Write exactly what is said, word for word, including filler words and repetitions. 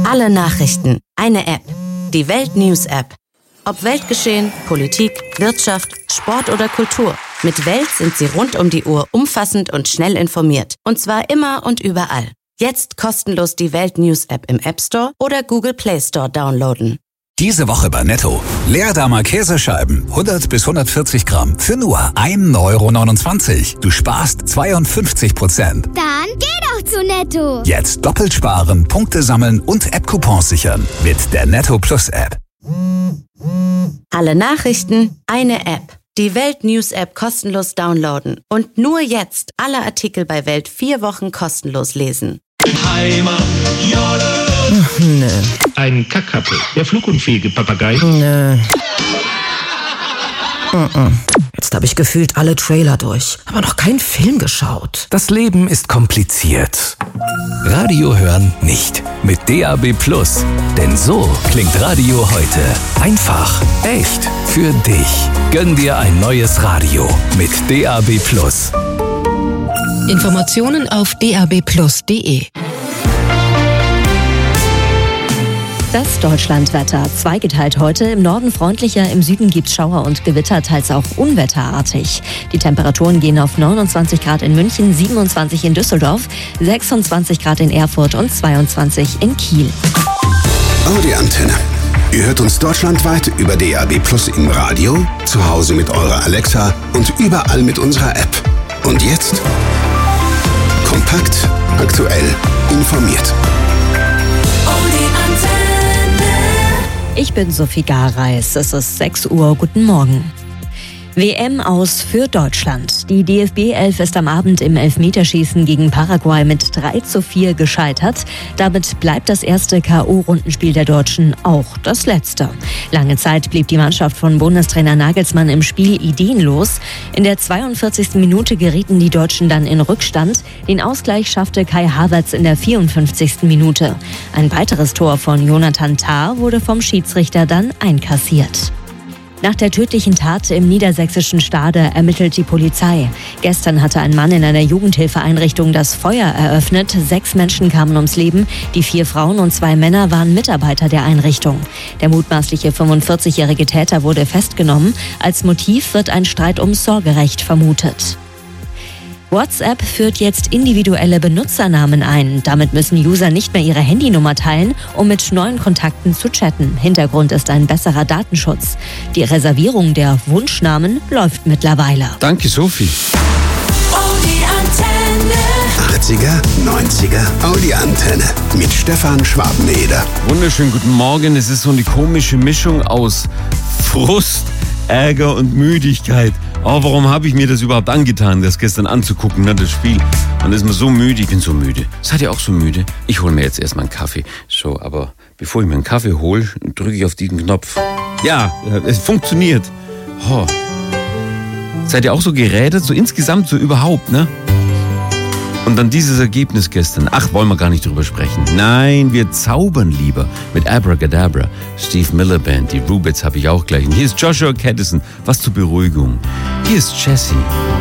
Alle Nachrichten, eine App. Die Welt News App. Ob Weltgeschehen, Politik, Wirtschaft, Sport oder Kultur. Mit Welt sind Sie rund um die Uhr umfassend und schnell informiert. Und zwar immer und überall. Jetzt kostenlos die Welt News App im App Store oder Google Play Store downloaden. Diese Woche bei Netto. Leerdammer Käsescheiben, hundert bis hundertvierzig Gramm für nur ein Euro neunundzwanzig. Du sparst zweiundfünfzig Prozent. Dann geh doch zu Netto. Jetzt doppelt sparen, Punkte sammeln und App-Coupons sichern mit der Netto Plus App. Alle Nachrichten, eine App. Die Welt News App kostenlos downloaden. Und nur jetzt alle Artikel bei Welt vier Wochen kostenlos lesen. Heimat, Jolle. Ach, nö. Ein Kackappel, der flugunfähige Papagei. Nö. Uh-uh. Jetzt habe ich gefühlt alle Trailer durch, aber noch keinen Film geschaut. Das Leben ist kompliziert. Radio hören nicht. Mit D A B Plus. Denn so klingt Radio heute. Einfach, echt, für dich. Gönn dir ein neues Radio mit D A B Plus. Informationen auf d a b plus punkt d e. Das Deutschlandwetter. Zweigeteilt heute. Im Norden freundlicher, im Süden gibt's Schauer und Gewitter, teils auch unwetterartig. Die Temperaturen gehen auf neunundzwanzig Grad in München, siebenundzwanzig in Düsseldorf, sechsundzwanzig Grad in Erfurt und zweiundzwanzig in Kiel. Audi Antenne. Ihr hört uns deutschlandweit über D A B Plus im Radio, zu Hause mit eurer Alexa und überall mit unserer App. Und jetzt? Kompakt, aktuell, informiert. Ich bin Sophie Gareis. Es ist sechs Uhr. Guten Morgen. W M aus für Deutschland. Die D F B elf ist am Abend im Elfmeterschießen gegen Paraguay mit drei zu vier gescheitert. Damit bleibt das erste K O-Rundenspiel der Deutschen auch das letzte. Lange Zeit blieb die Mannschaft von Bundestrainer Nagelsmann im Spiel ideenlos. In der zweiundvierzigsten Minute gerieten die Deutschen dann in Rückstand. Den Ausgleich schaffte Kai Havertz in der vierundfünfzigsten Minute. Ein weiteres Tor von Jonathan Tah wurde vom Schiedsrichter dann einkassiert. Nach der tödlichen Tat im niedersächsischen Stade ermittelt die Polizei. Gestern hatte ein Mann in einer Jugendhilfeeinrichtung das Feuer eröffnet. Sechs Menschen kamen ums Leben. Die vier Frauen und zwei Männer waren Mitarbeiter der Einrichtung. Der mutmaßliche fünfundvierzigjährige Täter wurde festgenommen. Als Motiv wird ein Streit ums Sorgerecht vermutet. WhatsApp führt jetzt individuelle Benutzernamen ein. Damit müssen User nicht mehr ihre Handynummer teilen, um mit neuen Kontakten zu chatten. Hintergrund ist ein besserer Datenschutz. Die Reservierung der Wunschnamen läuft mittlerweile. Danke, Sophie. Audi Antenne. achtziger, neunziger Audi Antenne mit Stefan Schwabeneder. Wunderschönen guten Morgen. Es ist so eine komische Mischung aus Frust, Ärger und Müdigkeit. Oh, warum habe ich mir das überhaupt angetan, das gestern anzugucken, ne, das Spiel? Man ist mir so müde, ich bin so müde. Seid ihr auch so müde? Ich hole mir jetzt erstmal einen Kaffee. So, aber bevor ich mir einen Kaffee hole, drücke ich auf diesen Knopf. Ja, es funktioniert. Oh. Seid ihr auch so gerädert, so insgesamt, so überhaupt, ne? Und dann dieses Ergebnis gestern. Ach, wollen wir gar nicht drüber sprechen. Nein, wir zaubern lieber mit Abracadabra. Steve Miller Band, die Rubits habe ich auch gleich. Und hier ist Joshua Caddison, was zur Beruhigung. Hier ist Jessie.